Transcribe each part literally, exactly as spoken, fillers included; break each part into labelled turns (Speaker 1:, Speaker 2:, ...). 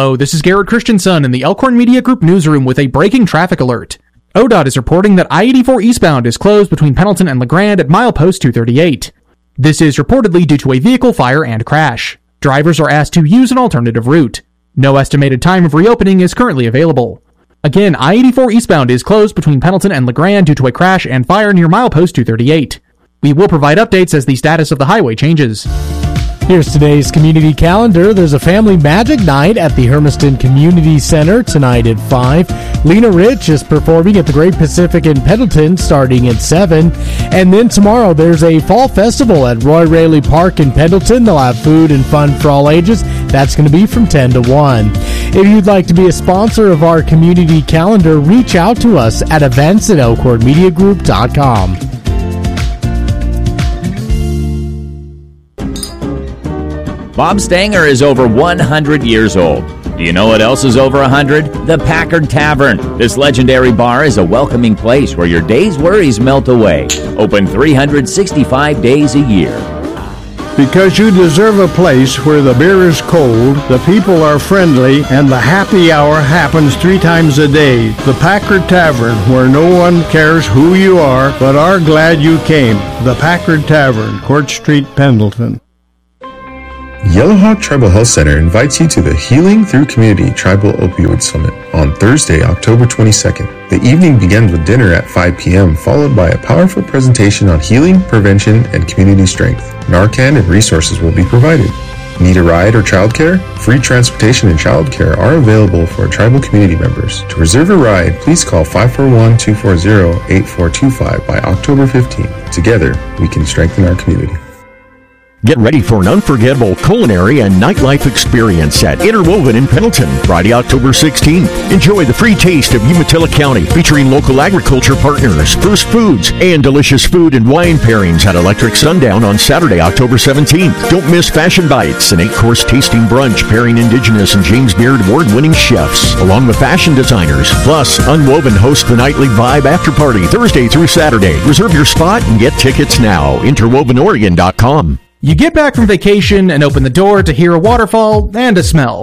Speaker 1: Hello, this is Garrett Christensen in the Elkhorn Media Group newsroom with a breaking traffic alert. O D O T is reporting that I eighty-four eastbound is closed between Pendleton and LeGrand at milepost two thirty-eight. This is reportedly due to a vehicle fire and crash. Drivers are asked to use an alternative route. No estimated time of reopening is currently available. Again, I eighty-four eastbound is closed between Pendleton and LeGrand due to a crash and fire near milepost two thirty-eight. We will provide updates as the status of the highway changes.
Speaker 2: Here's today's community calendar. There's a family magic night at the Hermiston Community Center tonight at five. Lena Rich is performing at the Great Pacific in Pendleton starting at seven. And then tomorrow there's a fall festival at Roy Raley Park in Pendleton. They'll have food and fun for all ages. That's going to be from ten to one. If you'd like to be a sponsor of our community calendar, reach out to us at events at elkhorn media group dot com.
Speaker 3: Bob Stanger is over one hundred years old. Do you know what else is over one hundred? The Packard Tavern. This legendary bar is a welcoming place where your day's worries melt away. Open three hundred sixty-five days a year.
Speaker 4: Because you deserve a place where the beer is cold, the people are friendly, and the happy hour happens three times a day. The Packard Tavern, where no one cares who you are, but are glad you came. The Packard Tavern, Court Street, Pendleton.
Speaker 5: Yellowhawk Tribal Health Center invites you to the Healing Through Community Tribal Opioid Summit on Thursday, October twenty-second. The evening begins with dinner at five p.m., followed by a powerful presentation on healing, prevention, and community strength. Narcan and resources will be provided. Need a ride or childcare? Free transportation and childcare are available for tribal community members. To reserve a ride, please call five four one, two four zero, eight four two five by October fifteenth. Together, we can strengthen our community.
Speaker 6: Get ready for an unforgettable culinary and nightlife experience at Interwoven in Pendleton, Friday, October sixteenth. Enjoy the free taste of Umatilla County, featuring local agriculture partners, first foods, and delicious food and wine pairings at Electric Sundown on Saturday, October seventeenth. Don't miss Fashion Bites, an eight-course tasting brunch pairing Indigenous and James Beard award-winning chefs, along with fashion designers. Plus, Unwoven hosts the nightly Vibe After Party Thursday through Saturday. Reserve your spot and get tickets now. interwoven oregon dot com.
Speaker 1: You get back from vacation and open the door to hear a waterfall and a smell.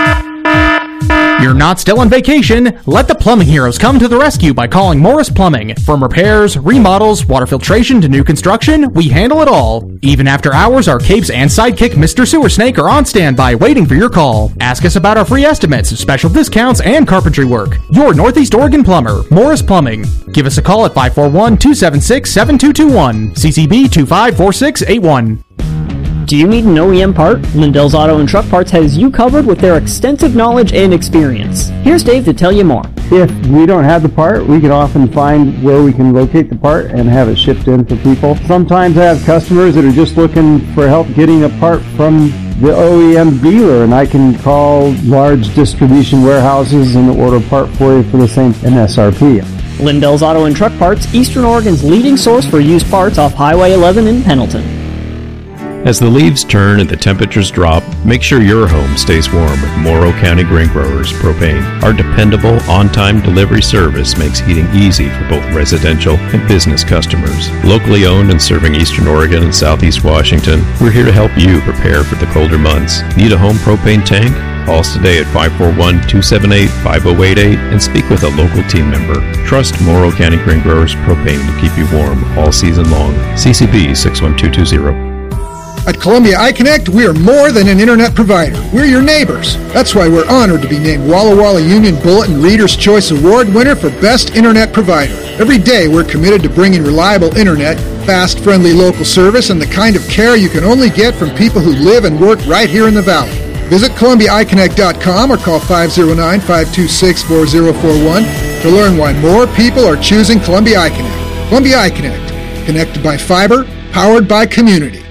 Speaker 1: You're not still on vacation. Let the plumbing heroes come to the rescue by calling Morris Plumbing. From repairs, remodels, water filtration to new construction, we handle it all. Even after hours, our capes and sidekick Mister Sewer Snake are on standby waiting for your call. Ask us about our free estimates, special discounts, and carpentry work. Your Northeast Oregon plumber, Morris Plumbing. Give us a call at five four one, two seven six, seven two two one, C C B two five four six eight one.
Speaker 7: Do you need an O E M part? Lindell's Auto and Truck Parts has you covered with their extensive knowledge and experience. Here's Dave to tell you more.
Speaker 8: If we don't have the part, we can often find where we can locate the part and have it shipped in for people. Sometimes I have customers that are just looking for help getting a part from the O E M dealer, and I can call large distribution warehouses and order a part for you for the same M S R P.
Speaker 7: Lindell's Auto and Truck Parts, Eastern Oregon's leading source for used parts off Highway eleven in Pendleton.
Speaker 9: As the leaves turn and the temperatures drop, make sure your home stays warm with Morrow County Grain Growers Propane. Our dependable, on-time delivery service makes heating easy for both residential and business customers. Locally owned and serving Eastern Oregon and Southeast Washington, we're here to help you prepare for the colder months. Need a home propane tank? Call us today at five four one, two seven eight, five zero eight eight and speak with a local team member. Trust Morrow County Grain Growers Propane to keep you warm all season long. C C B six one two two zero.
Speaker 10: At Columbia iConnect, we are more than an internet provider. We're your neighbors. That's why we're honored to be named Walla Walla Union Bulletin Reader's Choice Award winner for Best Internet Provider. Every day, we're committed to bringing reliable internet, fast, friendly local service, and the kind of care you can only get from people who live and work right here in the Valley. Visit Columbia I Connect dot com or call five oh nine, five two six, four oh four one to learn why more people are choosing Columbia iConnect. Columbia iConnect, connected by fiber, powered by community.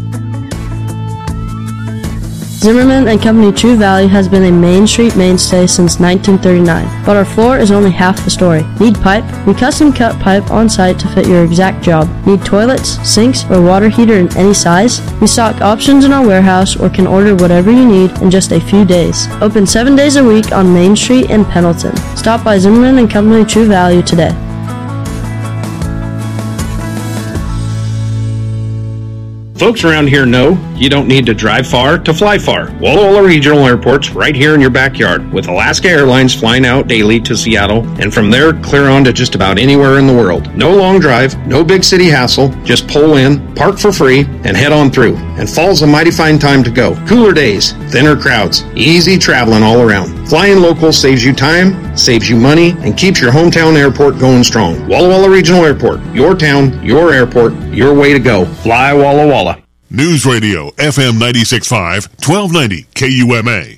Speaker 11: Zimmerman and Company True Value has been a Main Street mainstay since nineteen thirty-nine, but our floor is only half the story. Need pipe? We custom cut pipe on site to fit your exact job. Need toilets, sinks, or water heater in any size? We stock options in our warehouse or can order whatever you need in just a few days. Open seven days a week on Main Street in Pendleton. Stop by Zimmerman and Company True Value today.
Speaker 12: Folks around here know you don't need to drive far to fly far. Walla Walla Regional Airport's right here in your backyard, with Alaska Airlines flying out daily to Seattle, and from there clear on to just about anywhere in the world. No long drive, no big city hassle, just pull in, park for free, and head on through. And fall's a mighty fine time to go. Cooler days, thinner crowds, easy traveling all around. Flying local saves you time, saves you money, and keeps your hometown airport going strong. Walla Walla Regional Airport, your town, your airport, your way to go. Fly Walla Walla.
Speaker 13: News Radio, F M ninety-six point five, twelve ninety K U M A.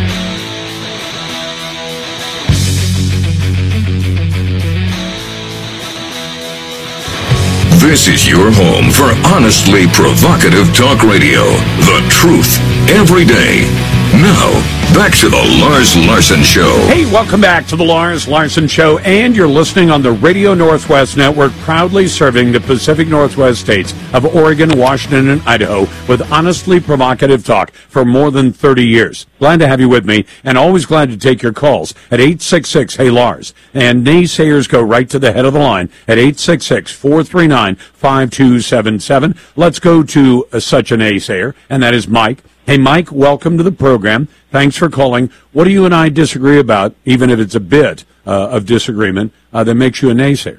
Speaker 14: This is your home for honestly provocative talk radio. The truth, every day. Now, back to the Lars Larson Show.
Speaker 15: Hey, welcome back to the Lars Larson Show, and you're listening on the Radio Northwest Network, proudly serving the Pacific Northwest states of Oregon, Washington, and Idaho with honestly provocative talk for more than thirty years. Glad to have you with me, and always glad to take your calls at eight six six, hey Lars. And naysayers go right to the head of the line at eight six six, four three nine, five two seven seven. Let's go to uh, such a naysayer, and that is Mike. Hey, Mike, welcome to the program. Thanks for calling. What do you and I disagree about, even if it's a bit uh, of disagreement, uh, that makes you a naysayer?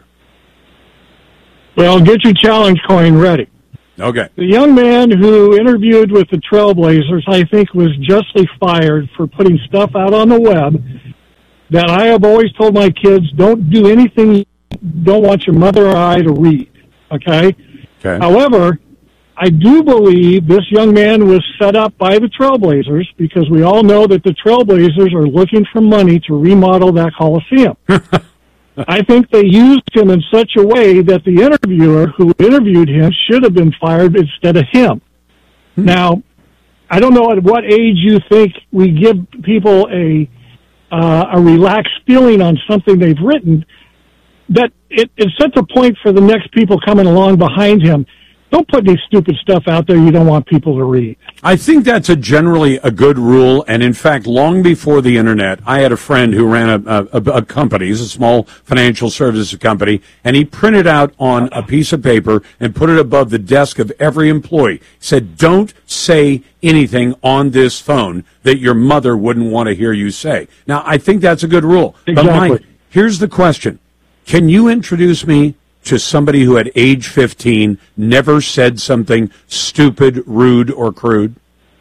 Speaker 16: Well, get your challenge coin ready.
Speaker 15: Okay.
Speaker 16: The young man who interviewed with the Trailblazers, I think, was justly fired for putting stuff out on the web that I have always told my kids, don't do anything you don't want your mother or I to read, okay?
Speaker 15: Okay.
Speaker 16: However, I do believe this young man was set up by the Trailblazers, because we all know that the Trailblazers are looking for money to remodel that Coliseum. I think they used him in such a way that the interviewer who interviewed him should have been fired instead of him. Hmm. Now, I don't know at what age you think we give people a uh, a relaxed feeling on something they've written, that it, it sets a point for the next people coming along behind him. Don't put any stupid stuff out there you don't want people to read.
Speaker 15: I think that's a generally a good rule, and in fact, long before the internet, I had a friend who ran a, a, a company, it's a small financial services company, and he printed out on a piece of paper and put it above the desk of every employee. He said, don't say anything on this phone that your mother wouldn't want to hear you say. Now, I think that's a good rule.
Speaker 16: Exactly.
Speaker 15: But Mike, here's the question. Can you introduce me to somebody who at age fifteen never said something stupid, rude, or crude?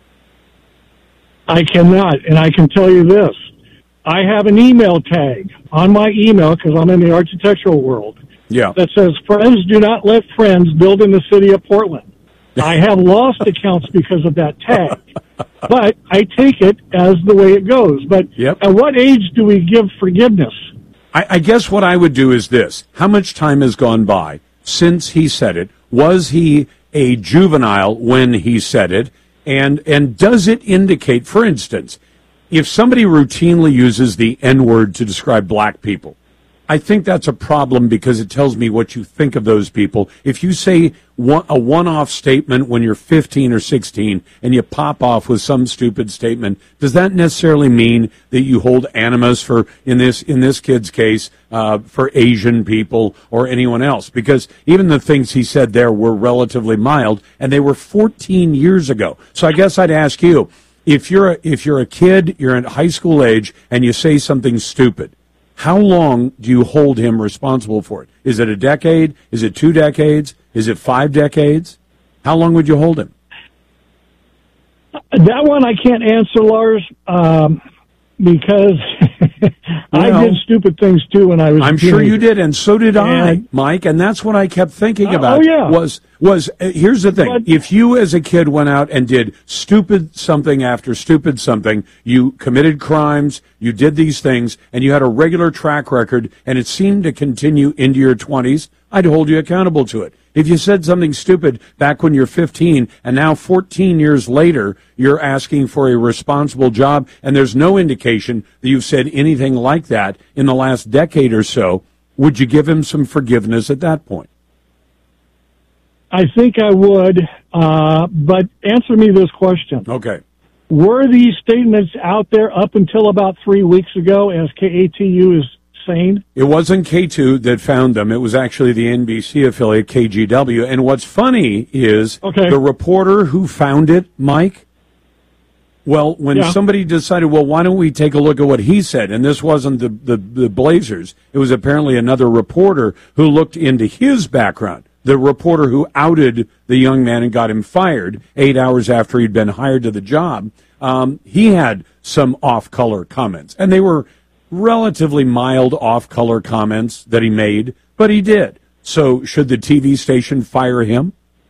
Speaker 16: I cannot, and I can tell you this. I have an email tag on my email, because I'm in the architectural world,
Speaker 15: yeah,
Speaker 16: that says, friends do not let friends build in the city of Portland. I have lost accounts because of that tag, but I take it as the way it goes. But
Speaker 15: yep.
Speaker 16: At what age do we give forgiveness?
Speaker 15: I, I guess what I would do is this. How much time has gone by since he said it? Was he a juvenile when he said it? And and does it indicate, for instance, if somebody routinely uses the N-word to describe black people, I think that's a problem because it tells me what you think of those people. If you say one, a one-off statement when you're fifteen or sixteen and you pop off with some stupid statement, does that necessarily mean that you hold animus for, in this in this kid's case, uh, for Asian people or anyone else? Because even the things he said there were relatively mild, and they were fourteen years ago. So I guess I'd ask you, if you're a, if you're a kid, you're at high school age, and you say something stupid, how long do you hold him responsible for it? Is it a decade? Is it two decades? Is it five decades? How long would you hold him?
Speaker 16: That one I can't answer, Lars, um, because I
Speaker 15: Well,
Speaker 16: did stupid things too when I was.
Speaker 15: I'm
Speaker 16: a
Speaker 15: sure you
Speaker 16: teenager.
Speaker 15: did, and so did I,
Speaker 16: And-
Speaker 15: Mike. And that's what I kept thinking
Speaker 16: Oh,
Speaker 15: about.
Speaker 16: oh, yeah.
Speaker 15: Was was uh, here's the thing:
Speaker 16: But-
Speaker 15: if you, as a kid, went out and did stupid something after stupid something, you committed crimes, you did these things, and you had a regular track record, and it seemed to continue into your twenties, I'd hold you accountable to it. If you said something stupid back when you're fifteen, and now fourteen years later, you're asking for a responsible job, and there's no indication that you've said anything like that in the last decade or so, would you give him some forgiveness at that point?
Speaker 16: I think I would, uh, but answer me this question.
Speaker 15: Okay.
Speaker 16: Were these statements out there up until about three weeks ago, as K A T U is insane?
Speaker 15: It wasn't K two that found them. It was actually the N B C affiliate K G W. And what's funny is
Speaker 16: okay.
Speaker 15: the reporter who found it, Mike, well, when
Speaker 16: yeah.
Speaker 15: somebody decided, well, why don't we take a look at what he said? And this wasn't the, the, the Blazers. It was apparently another reporter who looked into his background. The reporter who outed the young man and got him fired eight hours after he'd been hired to the job. Um, he had some off-color comments, and they were relatively mild off-color comments that he made, but he did. So should the T V station fire him?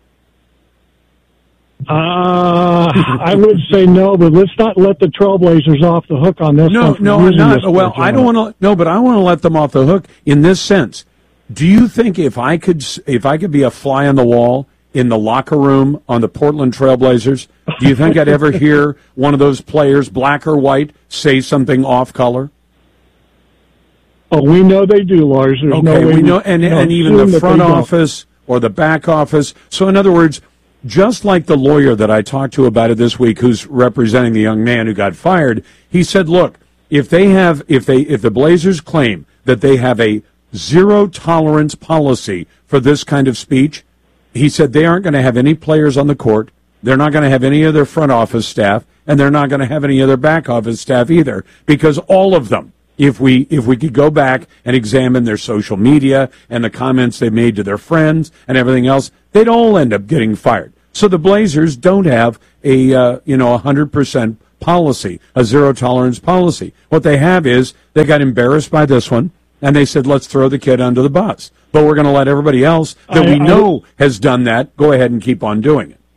Speaker 16: Uh, I would say no, but let's not let the Trailblazers off the hook on this.
Speaker 15: No,
Speaker 16: one
Speaker 15: no, I'm not.
Speaker 16: this
Speaker 15: Well, I don't want to. No, but I want to let them off the hook in this sense. Do you think if I could, if I could be a fly on the wall in the locker room on the Portland Trailblazers, do you think I'd ever hear one of those players, black or white, say something off color?
Speaker 16: Oh, we know they do, Lars. There's
Speaker 15: okay,
Speaker 16: no way
Speaker 15: we know, and,
Speaker 16: you know,
Speaker 15: and even the front office or the back office. So, in other words, just like the lawyer that I talked to about it this week, who's representing the young man who got fired, he said, "Look, if they have, if they, if the Blazers claim that they have a zero tolerance policy for this kind of speech," he said they aren't going to have any players on the court. They're not going to have any of their front office staff, and they're not going to have any of their back office staff either, because all of them, if we if we could go back and examine their social media and the comments they made to their friends and everything else, they'd all end up getting fired. So the Blazers don't have a uh, you know a hundred percent policy, a zero tolerance policy. What they have is they got embarrassed by this one, and they said, let's throw the kid under the bus. But we're going to let everybody else that
Speaker 16: I,
Speaker 15: we know
Speaker 16: I,
Speaker 15: has done that go ahead and keep on doing it.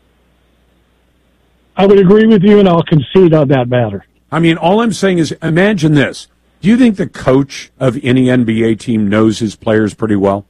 Speaker 16: I would agree with you, and I'll concede on that matter.
Speaker 15: I mean, all I'm saying is, imagine this. Do you think the coach of any N B A team knows his players pretty well?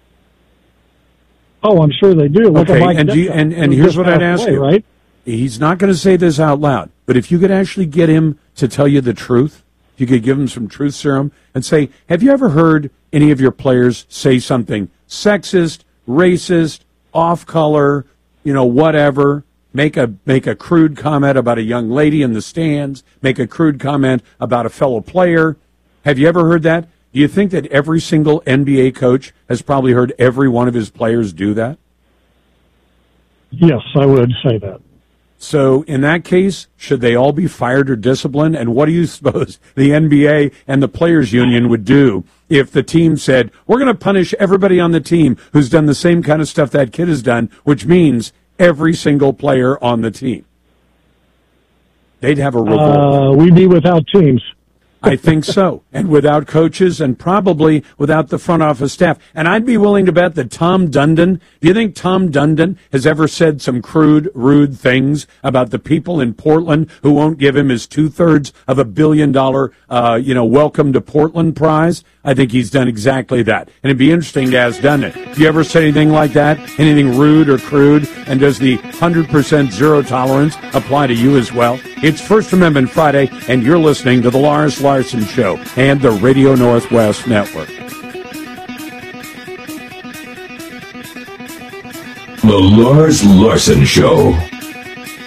Speaker 16: Oh, I'm sure they do. Look
Speaker 15: okay,
Speaker 16: at Mike
Speaker 15: and, do you, and, and here's what I'd ask
Speaker 16: away,
Speaker 15: you.
Speaker 16: Right?
Speaker 15: He's not going to say this out loud, but if you could actually get him to tell you the truth, if you could give him some truth serum and say, have you ever heard any of your players say something sexist, racist, off-color, you know, whatever, make a make a crude comment about a young lady in the stands, make a crude comment about a fellow player? Have you ever heard that? Do you think that every single N B A coach has probably heard every one of his players do that?
Speaker 16: Yes, I would say that.
Speaker 15: So in that case, should they all be fired or disciplined? And what do you suppose the N B A and the Players Union would do if the team said, we're going to punish everybody on the team who's done the same kind of stuff that kid has done, which means every single player on the team? They'd have a revolt.
Speaker 16: Uh, we'd be without teams.
Speaker 15: I think so. And without coaches and probably without the front office staff. And I'd be willing to bet that Tom Dundon, do you think Tom Dundon has ever said some crude, rude things about the people in Portland who won't give him his two-thirds of a billion dollar, uh, you know, welcome to Portland prize? I think he's done exactly that. And it'd be interesting to ask Dundon, have you ever said anything like that? Anything rude or crude? And does the one hundred percent zero tolerance apply to you as well? It's First Amendment Friday, and you're listening to the Lars Larson Show and the Radio Northwest Network.
Speaker 14: The Lars Larson Show.